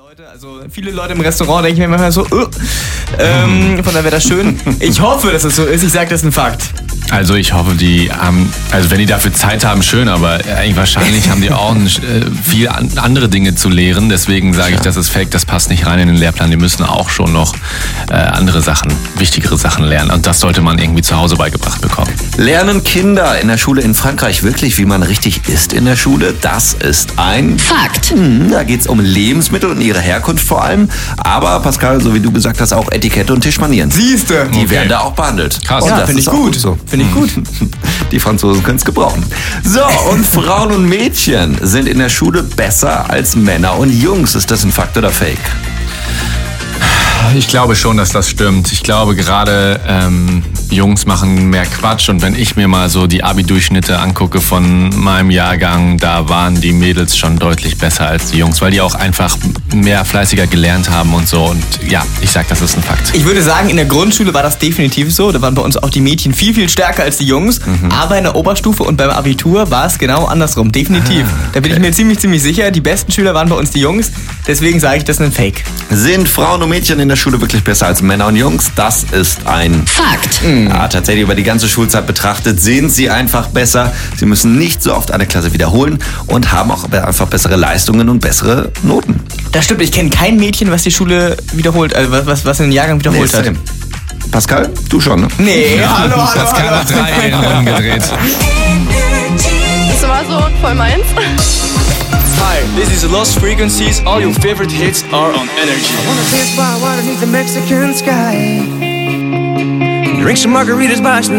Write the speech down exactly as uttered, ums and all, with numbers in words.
Leute, also viele Leute im Restaurant denken mir manchmal so, uh, ähm, von daher wäre das schön. Ich hoffe, dass es so ist. Ich sage, das ist ein Fakt. Also ich hoffe, die haben, also wenn die dafür Zeit haben, schön, aber eigentlich wahrscheinlich haben die auch ein, äh, viel an, andere Dinge zu lehren. Deswegen sage ich, das ist fake, das passt nicht rein in den Lehrplan. Die müssen auch schon noch äh, andere Sachen, wichtigere Sachen lernen. Und das sollte man irgendwie zu Hause beigebracht bekommen. Lernen Kinder in der Schule in Frankreich wirklich, wie man richtig isst in der Schule? Das ist ein Fakt. Hm, da geht es um Lebensmittel und ihre Herkunft vor allem. Aber Pascal, so wie du gesagt hast, auch Etikette und Tischmanieren. Siehste. Die Okay. werden da auch behandelt. Krass. Und Ja, das finde ist ich auch gut. so. Finde ich gut. Die Franzosen können es gebrauchen. So, und Frauen und Mädchen sind in der Schule besser als Männer und Jungs. Ist das ein Fakt oder Fake? Ich glaube schon, dass das stimmt. Ich glaube, gerade ähm, Jungs machen mehr Quatsch. Und wenn ich mir mal so die Abi-Durchschnitte angucke von meinem Jahrgang, da waren die Mädels schon deutlich besser als die Jungs, weil die auch einfach mehr fleißiger gelernt haben und so. Und ja, ich sag, das ist ein Fakt. Ich würde sagen, in der Grundschule war das definitiv so. Da waren bei uns auch die Mädchen viel, viel stärker als die Jungs. Mhm. Aber in der Oberstufe und beim Abitur war es genau andersrum. Definitiv. Ah, okay. Da bin ich mir ziemlich, ziemlich sicher. Die besten Schüler waren bei uns die Jungs. Deswegen sage ich, das ist ein Fake. Sind Frauen und Mädchen in der Schule wirklich besser als Männer und Jungs? Das ist ein Fakt. Ja, tatsächlich über die ganze Schulzeit betrachtet sind sie einfach besser. Sie müssen nicht so oft eine Klasse wiederholen und haben auch einfach bessere Leistungen und bessere Noten. Das stimmt. Ich kenne kein Mädchen, was die Schule wiederholt, äh, was, was, was in den Jahrgang wiederholt hat. same. Pascal, du schon, ne? Nee, hallo, hallo, Pascal hallo. hat drei Runden gedreht. Das war so voll meins. Hi, this is Lost Frequencies. All your favorite hits are on Energy. I wanna dance by water beneath the Mexican sky. Drink some margaritas by some